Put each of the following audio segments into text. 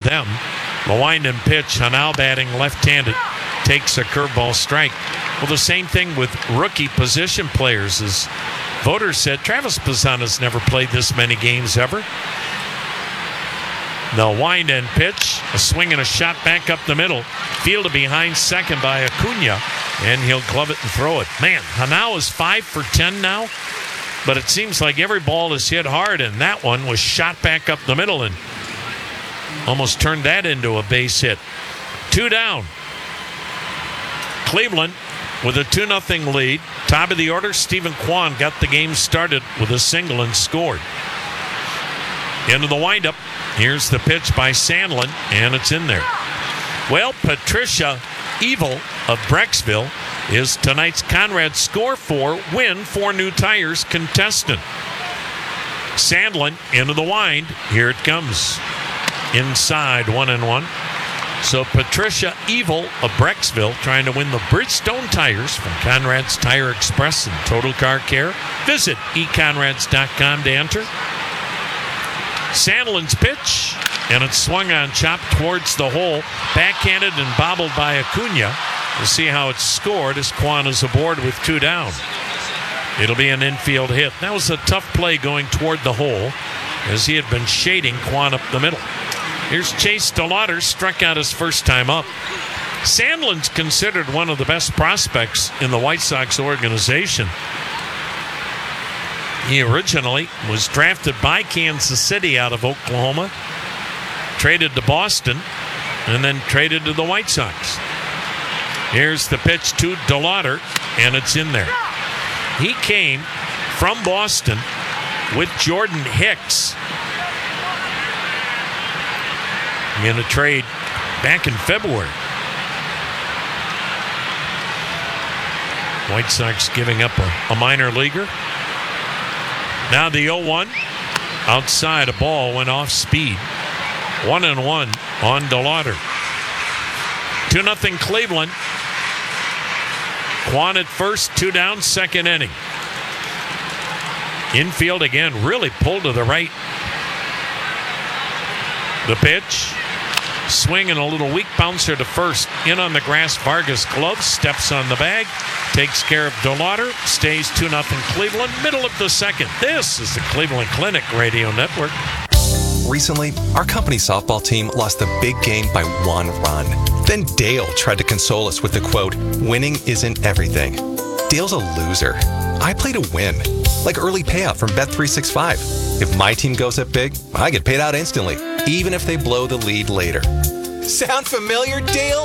them. The wind and pitch, Hanau batting left-handed, takes a curveball strike. Well, the same thing with rookie position players. As voters said, Travis Pisana's never played this many games ever. The wind and pitch, a swing and a shot back up the middle. Fielded behind second by Acuna, and he'll glove it and throw it. Man, Hanau is 5 for 10 now, but it seems like every ball is hit hard, and that one was shot back up the middle and almost turned that into a base hit. 2 down. Cleveland with a 2-0 lead. Top of the order, Stephen Kwan got the game started with a single and scored. Into the windup. Here's the pitch by Sandlin, and it's in there. Well, Patricia Evil of Brecksville is tonight's Conrad Score 4 win for New Tires contestant. Sandlin into the wind. Here it comes. Inside 1-1. So Patricia Evil of Brecksville trying to win the Bridgestone tires from Conrad's Tire Express and Total Car Care. Visit econrads.com to enter. Sandlin's pitch, and it's swung on, chopped towards the hole, backhanded and bobbled by Acuna. We'll see how it's scored as Kwan is aboard with 2 down. It'll be an infield hit. That was a tough play going toward the hole as he had been shading Kwan up the middle. Here's Chase DeLauder, struck out his first time up. Sandlin's considered one of the best prospects in the White Sox organization. He originally was drafted by Kansas City out of Oklahoma, traded to Boston, and then traded to the White Sox. Here's the pitch to DeLauder, and it's in there. He came from Boston with Jordan Hicks in a trade back in February. White Sox giving up a minor leaguer. Now the 0-1. Outside, a ball went off speed. 1-1 on DeLauder. 2-0 Cleveland. Kwan at first, 2 down, second inning. Infield again, really pulled to the right. The pitch. Swing and a little weak bouncer to first. In on the grass, Vargas glove, steps on the bag, takes care of DeLauder, stays 2-0 Cleveland, middle of the second. This is the Cleveland Clinic Radio Network. Recently, our company softball team lost the big game by 1 run. Then Dale tried to console us with the quote, "Winning isn't everything." Dale's a loser. I play to win, like early payout from Bet365. If my team goes up big, I get paid out instantly, even if they blow the lead later. Sound familiar, Dale?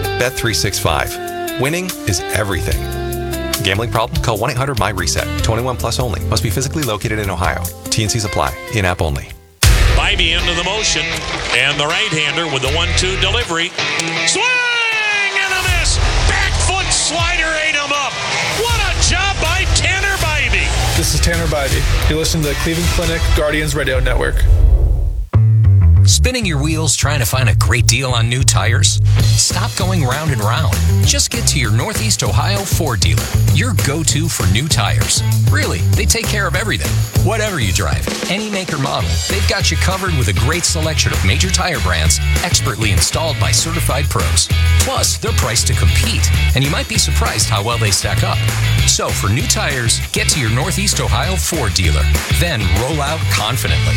Bet365. Winning is everything. Gambling problem? Call 1-800-MY-RESET. 21 plus only. Must be physically located in Ohio. T&Cs apply. In-app only. Bybee into the motion, and the right-hander with the 1-2 delivery. Swing and a miss. Back foot slider ate him up. What a job by Tanner Bybee. This is Tanner Bybee. You're listening to the Cleveland Clinic Guardians Radio Network. Spinning your wheels trying to find a great deal on new tires? Stop going round and round. Just get to your Northeast Ohio Ford dealer, your go-to for new tires. Really, they take care of everything. Whatever you drive, any make or model, they've got you covered with a great selection of major tire brands, expertly installed by certified pros. Plus, they're priced to compete, and you might be surprised how well they stack up. So, for new tires, get to your Northeast Ohio Ford dealer. Then roll out confidently.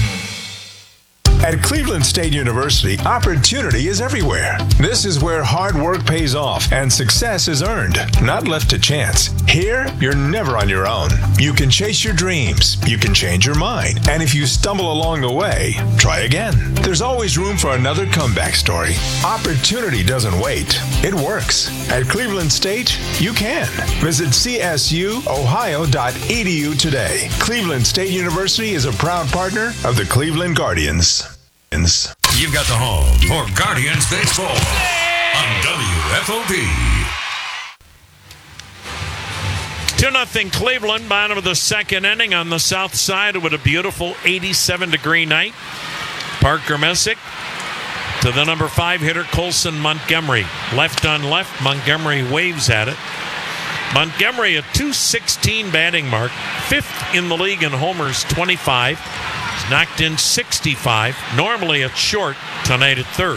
At Cleveland State University, opportunity is everywhere. This is where hard work pays off and success is earned, not left to chance. Here, you're never on your own. You can chase your dreams, you can change your mind, and if you stumble along the way, try again. There's always room for another comeback story. Opportunity doesn't wait. It works. At Cleveland State, you can. Visit csuohio.edu today. Cleveland State University is a proud partner of the Cleveland Guardians. You've got the home for Guardians Baseball on WFOP. 2-0 Cleveland, bottom of the second inning on the south side with a beautiful 87-degree night. Parker Messick to the number 5 hitter, Colson Montgomery. Left on left, Montgomery waves at it. Montgomery, a .216 batting mark, 5th in the league in homers, 25. Knocked in 65. Normally at short, tonight at third.